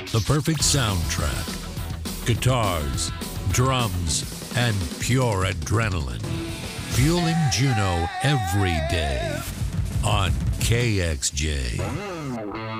The perfect soundtrack. Guitars, drums, and pure adrenaline. Fueling Juneau every day on KXJ.